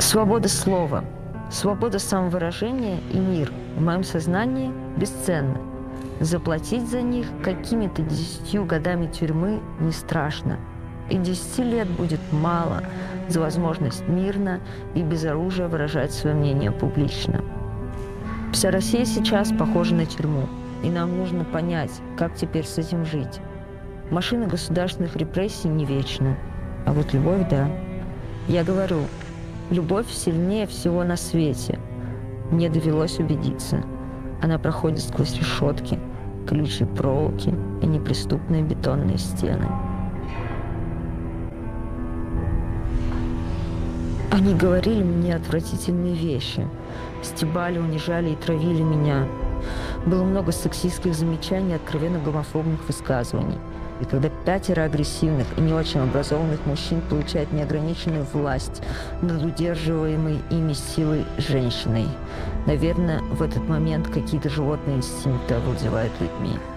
Свобода слова, свобода самовыражения и мир в моем сознании бесценны. Заплатить за них какими-то 10 годами тюрьмы не страшно. И 10 лет будет мало за возможность мирно и без оружия выражать свое мнение публично. Вся Россия сейчас похожа на тюрьму, и нам нужно понять, как теперь с этим жить. Машина государственных репрессий не вечна, а вот любовь – да. Я говорю, любовь сильнее всего на свете. Мне довелось убедиться. Она проходит сквозь решетки, колючие проволоки и неприступные бетонные стены. Они говорили мне отвратительные вещи, стебали, унижали и травили меня. Было много сексистских замечаний и откровенно гомофобных высказываний. И когда 5 агрессивных и не очень образованных мужчин получают неограниченную власть над удерживаемой ими силой женщиной, наверное, в этот момент какие-то животные инстинкты овладевают людьми.